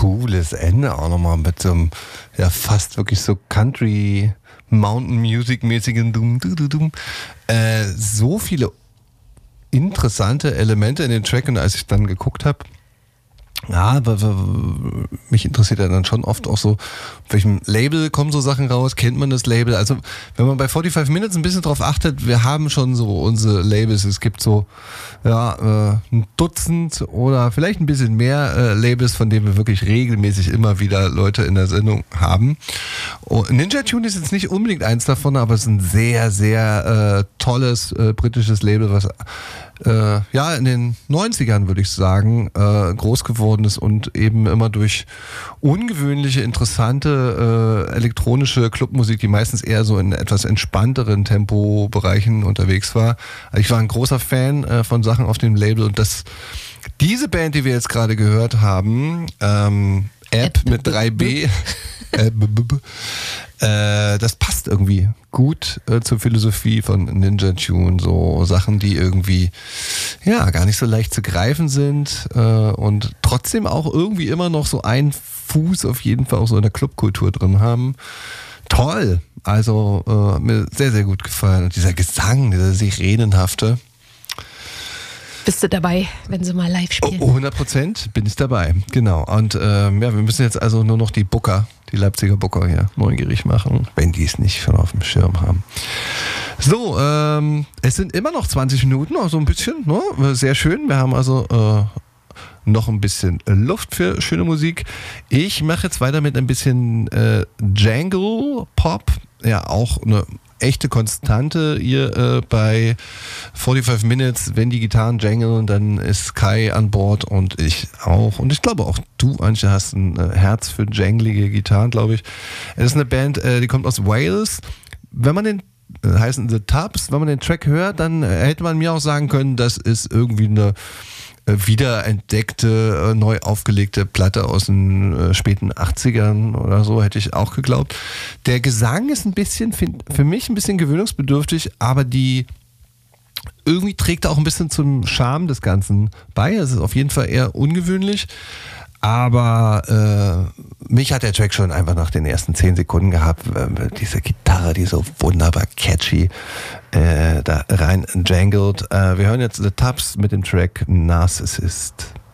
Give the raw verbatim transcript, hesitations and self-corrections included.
cooles Ende auch nochmal mit so einem, ja, fast wirklich so Country Mountain Music mäßigen Dum, Dum, Dum, Dum. Äh, so viele interessante Elemente in den Track, und als ich dann geguckt habe, ja, mich interessiert ja dann schon oft auch so, auf welchem Label kommen so Sachen raus, kennt man das Label? Also wenn man bei forty-five Minutes ein bisschen drauf achtet, wir haben schon so unsere Labels, es gibt so ja, äh, ein Dutzend oder vielleicht ein bisschen mehr äh, Labels, von denen wir wirklich regelmäßig immer wieder Leute in der Sendung haben. Und Ninja Tune ist jetzt nicht unbedingt eins davon, aber es ist ein sehr, sehr äh, tolles äh, britisches Label, was Äh, ja, in den neunzigern würde ich sagen, äh, groß geworden ist und eben immer durch ungewöhnliche, interessante äh, elektronische Clubmusik, die meistens eher so in etwas entspannteren Tempobereichen unterwegs war. Also ich war ein großer Fan äh, von Sachen auf dem Label, und das, diese Band, die wir jetzt gerade gehört haben, ähm, App mit drei B, äh, äh, das passt irgendwie gut äh, zur Philosophie von Ninja Tune. So Sachen, die irgendwie ja gar nicht so leicht zu greifen sind äh, und trotzdem auch irgendwie immer noch so einen Fuß auf jeden Fall auch so in der Clubkultur drin haben. Toll! Also äh, mir sehr, sehr gut gefallen. Und dieser Gesang, dieser sirenenhafte. Bist du dabei, wenn sie mal live spielen? Oh, hundert Prozent bin ich dabei, genau. Und ähm, ja, wir müssen jetzt also nur noch die Booker, die Leipziger Booker hier neugierig machen, wenn die es nicht schon auf dem Schirm haben. So, ähm, es sind immer noch zwanzig Minuten, auch so ein bisschen, ne? Sehr schön. Wir haben also äh, noch ein bisschen Luft für schöne Musik. Ich mache jetzt weiter mit ein bisschen äh, Jangle Pop, ja auch eine echte Konstante hier äh, bei forty-five Minutes. Wenn die Gitarren jangeln, dann ist Kai an Bord und ich auch. Und ich glaube auch du, Antje, hast ein äh, Herz für janglige Gitarren, glaube ich. Es ist eine Band, äh, die kommt aus Wales. Wenn man den äh, heißen The Tubs, wenn man den Track hört, dann äh, hätte man mir auch sagen können, das ist irgendwie eine wiederentdeckte, neu aufgelegte Platte aus den äh, späten achtzigern oder so, hätte ich auch geglaubt. Der Gesang ist ein bisschen, für mich ein bisschen gewöhnungsbedürftig, aber die irgendwie trägt auch ein bisschen zum Charme des Ganzen bei. Es ist auf jeden Fall eher ungewöhnlich, aber äh, mich hat der Track schon einfach nach den ersten zehn Sekunden gehabt. Äh, diese Gitarre, die so wunderbar catchy äh, da rein jangelt. Äh, wir hören jetzt The Tubs mit dem Track Narcissist.